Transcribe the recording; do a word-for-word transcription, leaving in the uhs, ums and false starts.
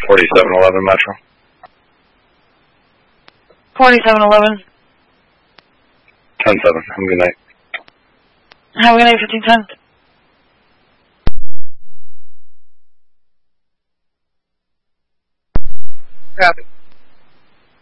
forty-seven eleven Metro. forty-seven eleven. ten seven. Have a good night. Have a good night, fifteen ten. Copy.